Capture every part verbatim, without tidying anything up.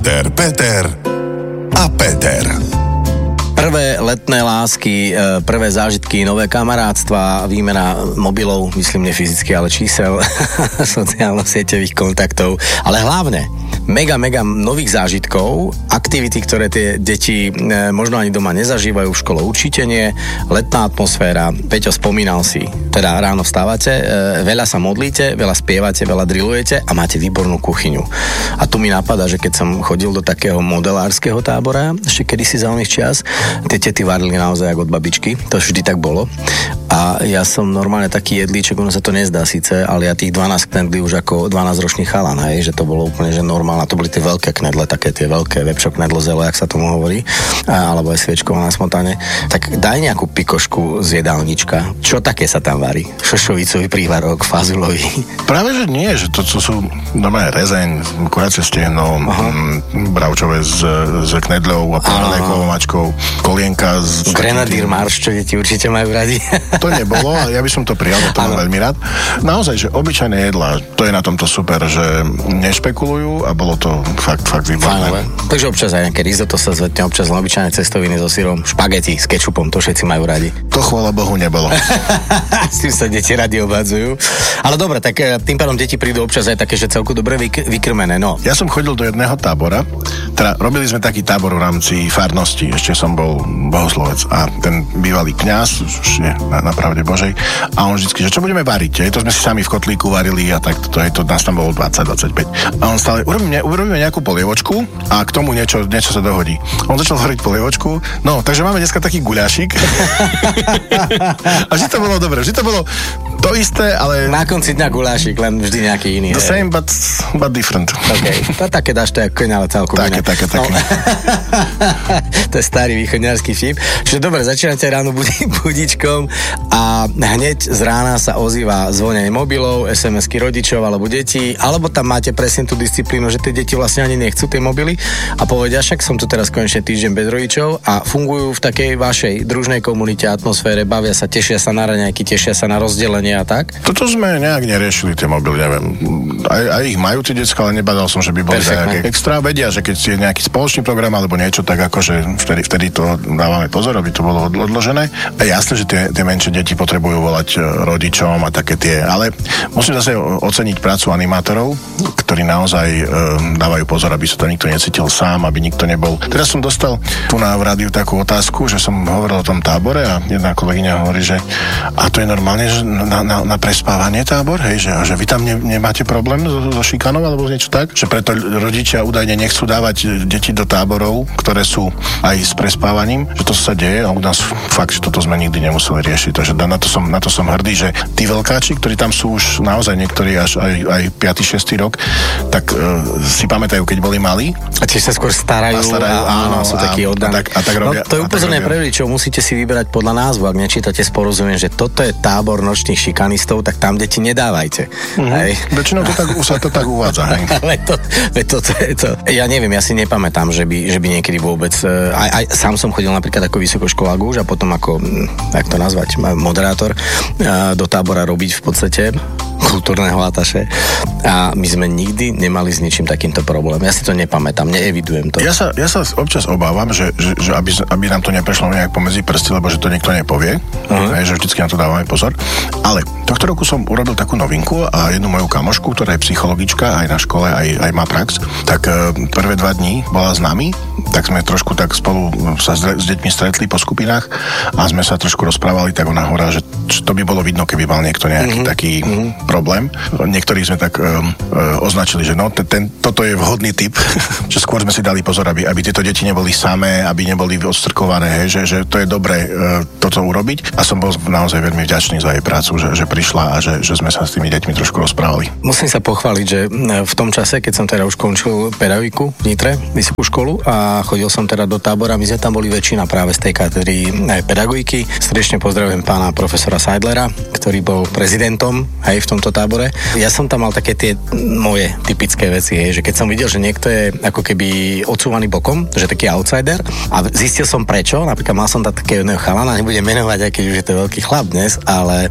Peter, Peter a Peter. Prvé letné lásky, prvé zážitky, nové kamarátstva, výmena mobilov, myslím nie fyzicky, ale čísel, sociálno-sieťových kontaktov, ale hlavne mega, mega nových zážitkov, aktivity, ktoré tie deti možno ani doma nezažívajú, v škole učítenie, letná atmosféra. Peťo, spomínal si, teda ráno vstávate, veľa sa modlíte, veľa spievate, veľa drillujete a máte výbornú kuchyňu. A tu mi napadá, že keď som chodil do takého modelárskeho tábora, ešte kedysi za oných čas, tie tety varili naozaj ako od babičky, to vždy tak bolo. A ja som normálne taký jedlíček, ono sa to nezdá síce, ale ja tých dvanásť knedlí už ako dvanásťročný chalan, hej, že to bolo úplne že normálne, to boli tie veľké knedle, také tie veľké vepšo knedlo zelo, jak sa tomu hovorí, a, alebo aj sviečkovo na smotane. Tak daj nejakú pikošku z jedálnička. Čo také sa tam varí? Šošovicový prívarok, fazulový. Práve, že nie, že to, to sú normálne rezeň, kuracie stehno, m, bravčové s, s knedľou a paradajkovou mačkou, kolienka z... Grenadír marš, čo deti určite majú radi. To nebolo, ale ja by som to prijal, to mám veľmi rád. Naozaj, že obyčajné jedlá, to je na tomto super, že nešpekulujú a bolo to fakt, fakt výborné. Takže občas aj nejaké risotto sa zvetne, občas len obyčajné cestoviny so syrom, špagety s kečupom, to všetci majú radi. To chvála Bohu nebolo. S tým sa deti radi obhadzujú. Ale dobre, tak tým pádom deti prídu občas aj také, že celku dobre vyk- vykrmené, no. Ja som chodil do jedného tábora, teda robili sme taký tábor v rámci farnosti, ešte som bol bohoslovec a ten bývalý kňaz, už je na, na pravde Božej, a on vždycky, že čo budeme variť, je, to sme si sami v kotlíku varili a tak to je to, nás tam bolo dvadsať dvadsaťpäť. A on stále, urobíme, urobíme nejakú polievočku a k tomu niečo, niečo sa dohodí. On začal variť polievočku, no, takže máme dneska taký guľašik. A vždy to bolo dobre, vždy to bolo to isté, ale... Na konci dňa gulášik, len vždy nejaký iný. The same, but, but different. OK, to také dáš to ako koň, ale celkom také, iné. Také, také, také. No. To je starý východňarský vtip. Čiže dobre, začínate ráno budí, budičkom a hneď z rána sa ozýva zvonenie mobilov, es em esky rodičov alebo detí, alebo tam máte presne tú disciplínu, že tie deti vlastne ani nechcú tie mobily a povedia, však som tu teraz konečne týždeň bez rodičov a fungujú v takej vašej družnej komunite, atmosfére, bavia sa, tešia sa na raňajky, tešia sa na rozdelenie a tak? Toto sme nejak neriešili tie mobily, neviem. Aj, aj ich majú tie decká, ale nebadal som, že by boli nejaké extra. Vedia, že keď je nejaký spoločný program alebo niečo, tak akože vtedy, vtedy to dávame pozor, aby to bolo odložené. A jasné, že tie, tie menšie deti potrebujú volať rodičom a také tie, ale musím zase oceniť prácu animátorov, ktorí naozaj e, dávajú pozor, aby sa to nikto necítil sám, aby nikto nebol. Teraz som dostal tu na v rádiu takú otázku, že som hovoril o tom tábore a jedna kolegyňa hovorí, že a to je normálne, že na, na, na prespávanie tábor, hej, že, že vy tam ne, nemáte problém so, so šikanou alebo niečo tak, že preto rodičia údajne nechcú dávať deti do táborov, ktoré sú aj s prespávaním, že to sa deje a u nás fakt, že toto sme nikdy nemuseli riešiť, takže na to som, na to som hrdý, že tí veľkáči, ktorí tam sú už naozaj niektorí až aj, aj piaty šiesty rok, tak uh, si pamätajú, keď boli malí. A tiež sa skôr starajú, a, starajú a áno, sú takí oddaní. A tak, a tak robia, no to je upozornenie pre rodičov, musíte si vyberať podľa názvu, ak nečítate s porozumením, že toto je tábor nočných šikanistov, tak tam deti nedávajte. Mm-hmm. Hej. Väčšinou to tak, sa to tak uvádza. Hej. Ale to, to, to, to, to, ja neviem, ja si nepamätám, že by, že by niekedy vôbec, aj, aj sám som chodil napríklad ako vysokoškolák už a potom ako, jak to nazvať, moderátor do tábora robiť v podstate kultúrneho ataše a my sme nikdy nemali s ničím takýmto problém. Ja si to nepamätám, neevidujem to. Ja sa, ja sa občas obávam, že, že, že aby, aby nám to neprešlo nejak pomedzi prsty, lebo že to niekto nepovie, uh-huh. aj, že vždycky na to dávame pozor. Ale tohto roku som urobil takú novinku a jednu moju kamošku, ktorá je psychologička, aj na škole, aj, aj má prax, tak uh, prvé dva dní bola s nami, tak sme trošku tak spolu sa s, s deťmi stretli po skupinách a sme sa trošku rozprávali, tak ona hovorila, že to by bolo vidno, keby mal niekto nejaký uh-huh. taký uh-huh. problém. Niektorí sme tak um, uh, označili, že no, ten, ten, toto je vhodný typ, že skôr sme si dali pozor, aby, aby tieto deti neboli samé, aby neboli odstrkované, hej, že, že to je dobré uh, toto urobiť a som bol naozaj veľmi vďačný za jej prácu, že, že prišla a že, že sme sa s tými deťmi trošku rozprávali. Musím sa pochváliť, že v tom čase, keď som teda už končil pedagogiku v Nitre, vysokú školu a chodil som teda do tábora, my sme tam boli väčšina práve z tej katedry pedagogiky. Srdečne pozdravujem pána profesora Seidlera, ktorý bol prezidentom aj v tomto tábore. Ja som tam mal také tie moje typické veci, hej, že keď som videl, že niekto je ako keby odsúvaný bokom, že taký outsider a zistil som prečo, napríklad mal som tam takého jedného chalana, nebudem menovať, aj keď už je to veľký chlap dnes, ale mal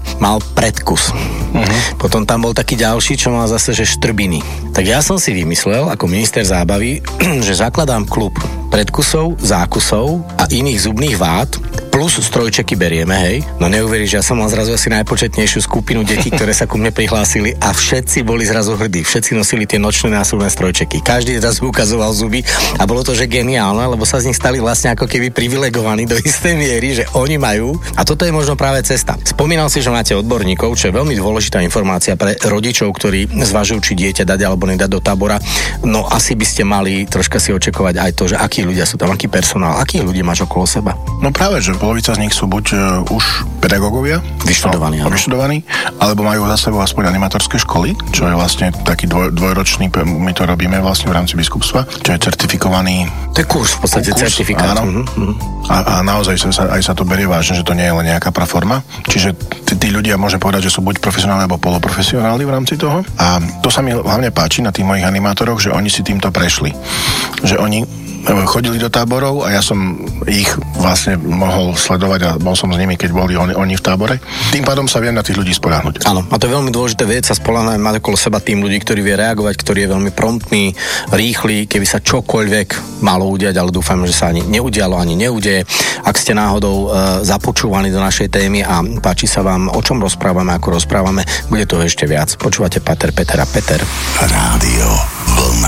predkus. Uh-huh. Potom tam bol taký ďalší, čo mal zase, že štrbiny. Tak ja som si vymyslel, ako minister zábavy, že zakladám klub predkusov, zákusov a iných zubných vád, plus strojčeky berieme, hej. No neuveríš, ja som mal zrazu asi najpočetnejšiu skupinu detí, ktoré sa ku mne prihlásili a všetci boli zrazu hrdí. Všetci nosili tie nočné násilné strojčeky. Každý zrazu ukazoval zuby a bolo to, že geniálne, lebo sa z nich stali vlastne ako keby privilegovaní do istej miery, že oni majú. A toto je možno práve cesta. Spomínal si, že máte odborníkov, čo je veľmi dôležitá informácia pre rodičov, ktorí zvažujú, či dieťa dať alebo nedať do tábora. No asi by ste mali troška si očakovať aj to, že akí ľudia sú tam, aký personál, akých ľudí máš okolo seba. No práve, že polovica z nich sú buď uh, už pedagógovia, vyštudovaní, no, vyštudovaní, alebo majú za sebou aspoň animatorské školy, čo je vlastne taký dvoj, dvojročný, my to robíme vlastne v rámci biskupstva, čo je certifikovaný. To je kurz, v podstate kurz, certifikát. Áno. Mm-hmm. A, a naozaj sa, aj sa to berie vážne, že to nie je len nejaká praforma. Čiže tí, tí ľudia môžem povedať, že sú buď profesionálni alebo poloprofesionálni v rámci toho. A to sa mi hlavne páči na tých mojich animátoroch, že oni si týmto prešli. Že oni chodili do táborov a ja som ich vlastne mohol sledovať a bol som s nimi, keď boli oni, oni v tábore. Tým pádom sa viem na tých ľudí spoľahnúť. Áno, a to je veľmi dôležité vedieť sa spoľahnúť, mať okolo seba tým ľudí, ktorí vie reagovať, ktorý je veľmi promptný, rýchly, keby sa čokoľvek malo udiať, ale dúfam, že sa ani neudialo, ani neudeje. Ak ste náhodou e, započúvaní do našej témy a páči sa vám, o čom rozprávame, ako rozprávame, bude toho ešte viac. Počúvate Pater, Peter a Peter. Rádio